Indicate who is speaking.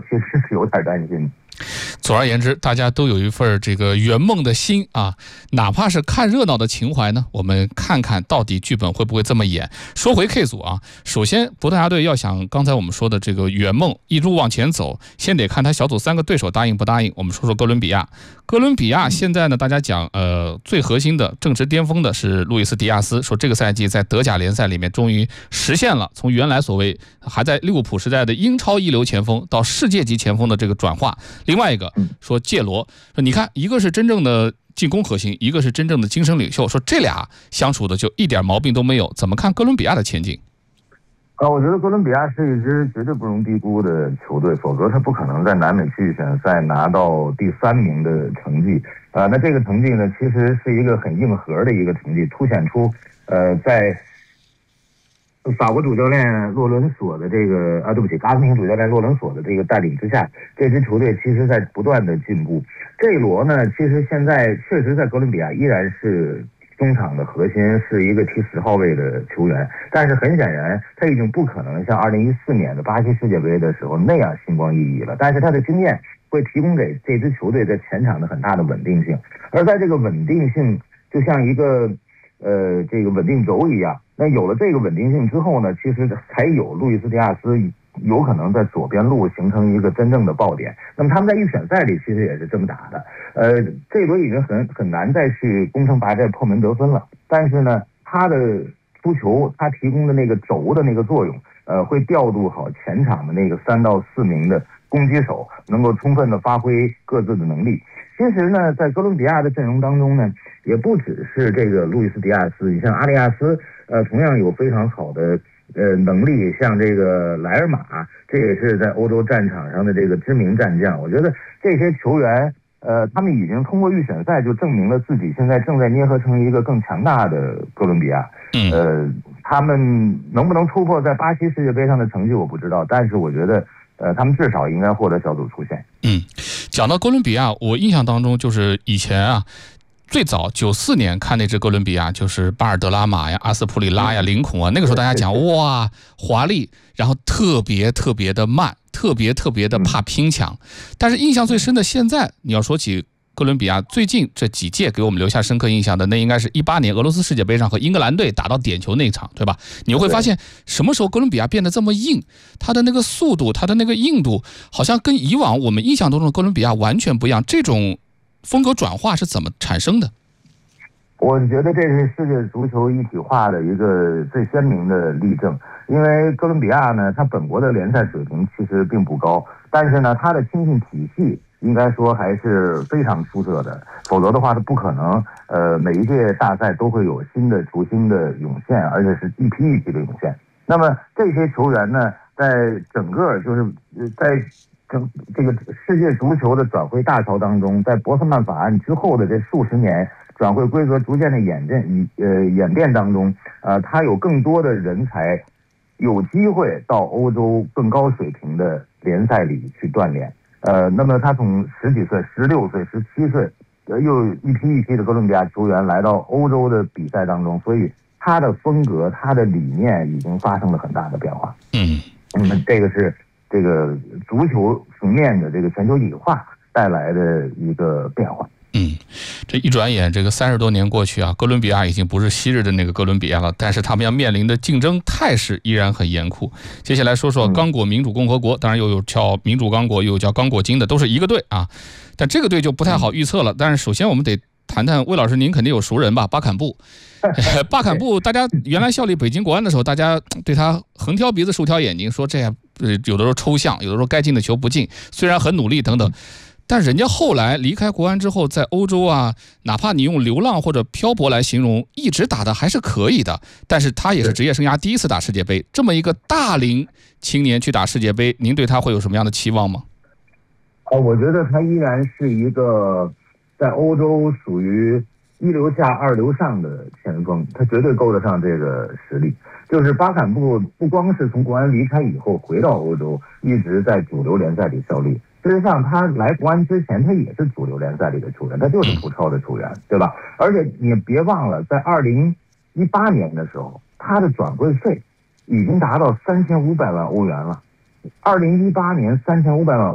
Speaker 1: 其实是有点担心。
Speaker 2: 总而言之，大家都有一份这个圆梦的心啊，哪怕是看热闹的情怀呢，我们看看到底剧本会不会这么演。说回 K 组啊，首先葡萄牙队要想刚才我们说的这个圆梦一路往前走，先得看他小组3个对手答应不答应。我们说说哥伦比亚，哥伦比亚现在呢，大家讲最核心的正值巅峰的是路易斯迪亚斯，说这个赛季在德甲联赛里面终于实现了从原来所谓还在利物浦时代的英超一流前锋到世界级前锋的这个转化。另外一个说介罗，说你看，一个是真正的进攻核心，一个是真正的精神领袖，说这俩相处的就一点毛病都没有。怎么看哥伦比亚的前景？
Speaker 1: 我觉得哥伦比亚是一支绝对不容低估的球队，否则他不可能在南美区域选赛拿到第3名的成绩。那这个成绩呢，其实是一个很硬核的一个成绩，凸显出在法国主教练洛伦索的这个阿根廷主教练洛伦索的这个带领之下，这支球队其实在不断的进步。这一罗呢，其实现在确实在哥伦比亚依然是中场的核心，是一个踢10号位的球员，但是很显然他已经不可能像2014年的巴西世界杯的时候那样星光熠熠了，但是他的经验会提供给这支球队在前场的很大的稳定性，而在这个稳定性就像一个这个稳定轴一样，那有了这个稳定性之后呢，其实才有路易斯迪亚斯有可能在左边路形成一个真正的爆点。那么他们在预选赛里其实也是这么打的，这一轮已经很难再去攻城拔寨破门得分了，但是呢，他的出球他提供的那个轴的那个作用，会调度好前场的那个3到4名的攻击手，能够充分的发挥各自的能力。其实呢，在哥伦比亚的阵容当中呢，也不只是这个路易斯迪亚斯，你像阿里亚斯，同样有非常好的能力，像这个莱尔马，这也是在欧洲战场上的这个知名战将。我觉得这些球员，他们已经通过预选赛就证明了自己，现在正在捏合成一个更强大的哥伦比亚。他们能不能突破在巴西世界杯上的成绩我不知道，但是我觉得他们至少应该获得小组出线。
Speaker 2: 讲到哥伦比亚，我印象当中就是以前啊，最早94年看那支哥伦比亚，就是巴尔德拉马呀、阿斯普里拉呀、林孔啊，那个时候大家讲哇华丽，然后特别特别的慢，特别特别的怕拼抢。但是印象最深的，现在你要说起哥伦比亚最近这几届给我们留下深刻印象的，那应该是18年俄罗斯世界杯上和英格兰队打到点球那一场，对吧？你会发现什么时候哥伦比亚变得这么硬，他的那个速度，他的那个硬度，好像跟以往我们印象当中的哥伦比亚完全不一样。这种风格转化是怎么产生的？
Speaker 1: 我觉得这是世界足球一体化的一个最鲜明的例证。因为哥伦比亚呢，它本国的联赛水平其实并不高，但是呢，它的青训体系应该说还是非常出色的，否则的话它不可能每一届大赛都会有新的球星的涌现，而且是一批一批的涌现。那么这些球员呢，在整个就是在这个世界足球的转会大潮当中，在博斯曼法案之后的这数十年转会规则逐渐的演变当中，他有更多的人才有机会到欧洲更高水平的联赛里去锻炼。那么他从10几岁、16岁、17岁，又一批一批的哥伦比亚球员来到欧洲的比赛当中，所以他的风格、他的理念已经发生了很大的变化。这个是这个足球层面的这个全球异化带来的一个变化。
Speaker 2: 这一转眼，这个30多年过去啊，哥伦比亚已经不是昔日的那个哥伦比亚了，但是他们要面临的竞争态势依然很严酷。接下来说说刚果民主共和国，当然又有叫民主刚果，又有叫刚果金的，都是一个队啊，但这个队就不太好预测了。但是首先我们得谈谈魏老师，您肯定有熟人吧？巴坎布，巴坎布，大家原来效力北京国安的时候，大家对他横挑鼻子竖挑眼睛，说这有的时候抽象，有的时候该进的球不进，虽然很努力等等。但人家后来离开国安之后，在欧洲啊，哪怕你用流浪或者漂泊来形容，一直打的还是可以的。但是他也是职业生涯第一次打世界杯，这么一个大龄青年去打世界杯，您对他会有什么样的期望吗？
Speaker 1: 我觉得他依然是一个在欧洲属于1流下2流上的前锋，他绝对够得上这个实力。就是巴坎布不光是从国安离开以后回到欧洲，一直在主流联赛里效力。事实上，他来国安之前，他也是主流联赛里的球员，他就是葡超的球员，对吧？而且你别忘了，在2018年的时候，他的转会费已经达到3500万欧元了。2018年3500万